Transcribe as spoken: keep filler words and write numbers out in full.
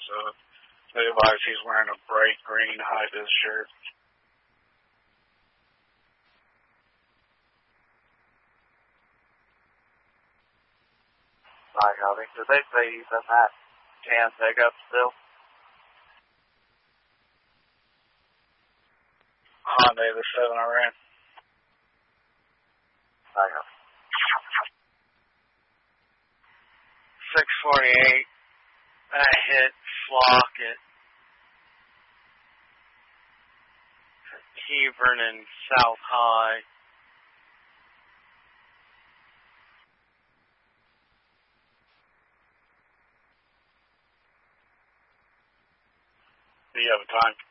uh, they advise he's wearing a bright green high-vis shirt. Hi, Howdy. Did they say he's in that tan pickup still? Hyundai, the seven I ran. Hi, Howdy. six forty-eight. I hit Flock at Hebron and South High. Do you have a time?